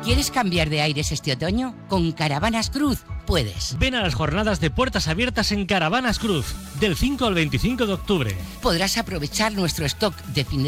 ¿Quieres cambiar de aires este otoño? Con Caravanas Cruz puedes. Ven a las jornadas de puertas abiertas en Caravanas Cruz, del 5 al 25 de octubre. Podrás aprovechar nuestro stock de fin de